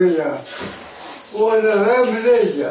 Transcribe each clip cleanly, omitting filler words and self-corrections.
对呀，我这还没在家，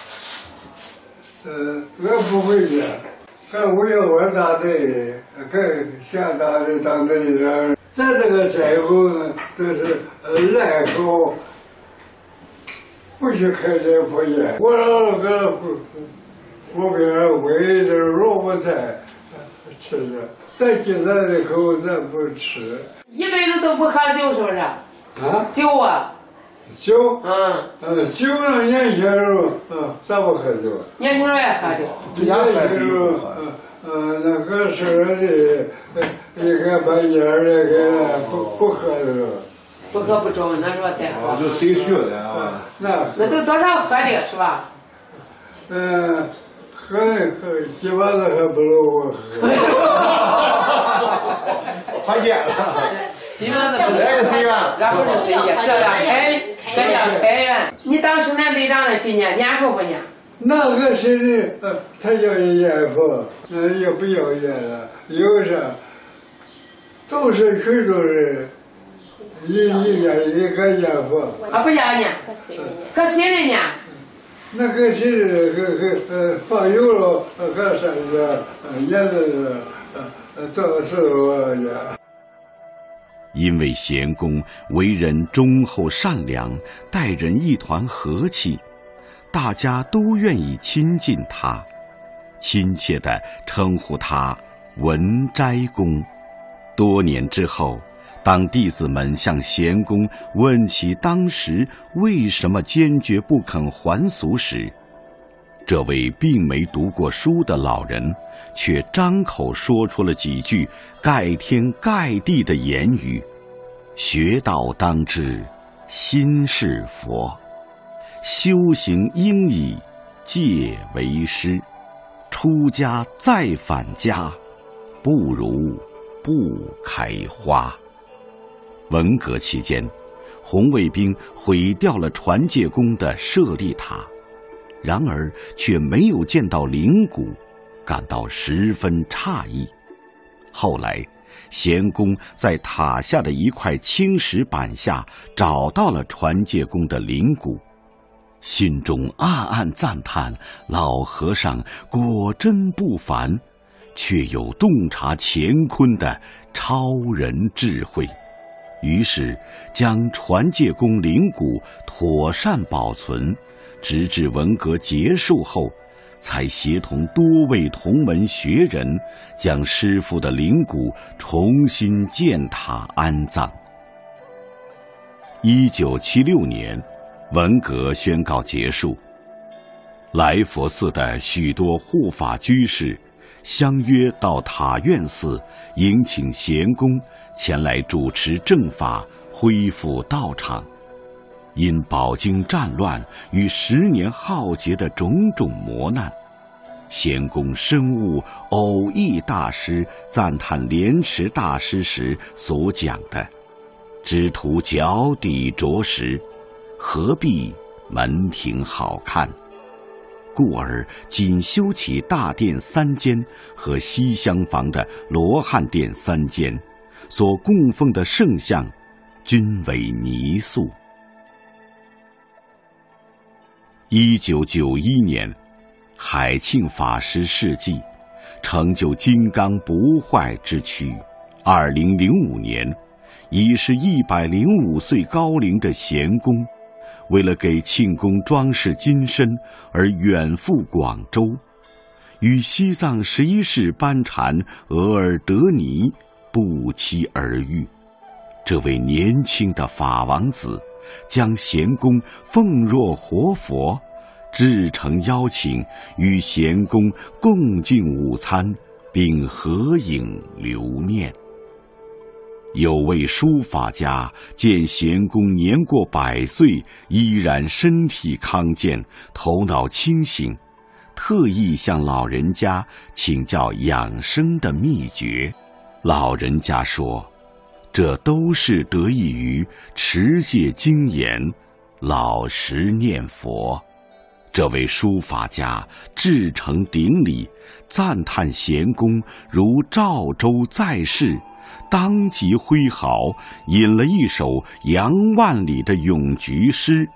我不回家，还我要我大队，跟下大队当队长。咱这个柴火呢，都是烂口，不许开这破烟。我老个湖边喂点萝卜菜吃着，咱今咱的口咱不吃。 一辈子都不喝酒，是不是？ 啊？ 酒啊？ 酒？酒呢，年轻时候，咋不喝酒？ 年轻时候也喝酒。 年轻时候，那个是的，一个把烟那个不喝的时候。 不喝不中，那时候再喝。 就谁学的啊？ 那都多少喝的是吧？ 喝基本上还不如我喝。 发现了。 基本上不来谁呀？ 然后是谁呀？这叫开元。你当生产队长的今年年富不年？ 那个谁的，他要烟富，也不要烟了，有啥？都是群众人，一个烟富。 啊，不要烟，搁新的呢？ 那个谁放油了，搁上个烟的做事烟。 因为贤公为人忠厚善良，待人一团和气，大家都愿意亲近他，亲切地称呼他文斋公。多年之后，当弟子们向贤公问起当时为什么坚决不肯还俗时，这位并没读过书的老人却张口说出了几句盖天盖地的言语：学道当知心是佛，修行应以戒为师，出家再返家，不如不开花。文革期间，红卫兵毁掉了传戒宫的舍利塔，然而却没有见到灵骨，感到十分诧异。后来贤公在塔下的一块青石板下找到了传戒宫的灵骨，心中暗暗赞叹老和尚果真不凡，却有洞察乾坤的超人智慧，于是将传戒宫灵骨妥善保存，直至文革结束后，才协同多位同门学人将师父的灵骨重新建塔安葬。1976年，文革宣告结束，来佛寺的许多护法居士相约到塔院寺迎请贤公前来主持正法，恢复道场。因饱经战乱与10年浩劫的种种磨难，贤公深悟偶益大师赞叹莲池大师时所讲的“只图脚底着实，何必门庭好看”，故而仅修起大殿3间和西厢房的罗汉殿3间，所供奉的圣像均为泥塑。1991年，海庆法师事迹，成就金刚不坏之躯。2005年，已是105岁高龄的贤公，为了给庆公装饰金身而远赴广州，与西藏11世班禅额尔德尼不期而遇。这位年轻的法王子将贤公奉若活佛，至诚邀请与贤公共进午餐，并合影留念。有位书法家见贤公年过100岁，依然身体康健，头脑清醒，特意向老人家请教养生的秘诀。老人家说，这都是得益于持戒精严，老实念佛。这位书法家至诚顶礼，赞叹贤公如赵州在世， 当即挥毫，引了一首杨万里的咏菊诗。